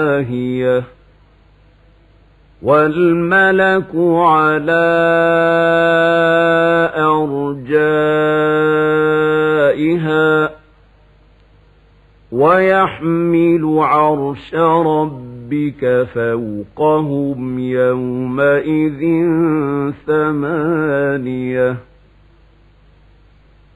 هي والملك على أرجائها ويحمل عرش ربك فوقهم يومئذ ثمانية